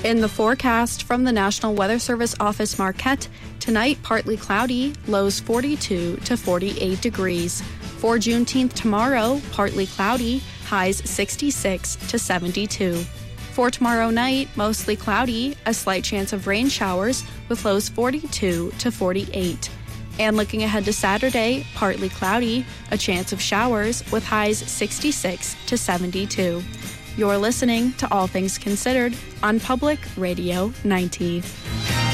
In the forecast from the National Weather Service Office Marquette, tonight partly cloudy, lows 42 to 48 degrees. For Juneteenth tomorrow, partly cloudy, highs 66 to 72. For tomorrow night, mostly cloudy, a slight chance of rain showers with lows 42 to 48. And looking ahead to Saturday, partly cloudy, a chance of showers with highs 66 to 72. You're listening to All Things Considered on Public Radio 90.